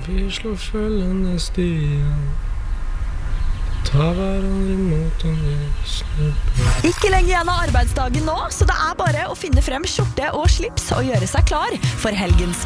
Vi slår følgende stien. Ta hverandre imot om vi snurper. Ikke lenge igjen av arbeidsdagen nå, så det er bare å finne frem skjorte og slips og gjøre seg klar for helgens